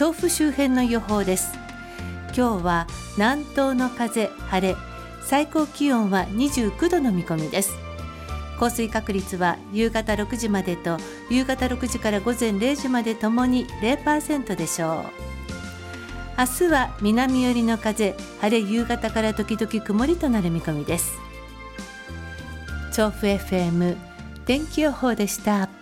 調布周辺の予報です。今日は南東の風、晴れ、最高気温は29度の見込みです。降水確率は夕方6時までと夕方6時から午前0時までともに 0% でしょう。明日は南寄りの風、晴れ、夕方から時々曇りとなる見込みです。調布 FM 天気予報でした。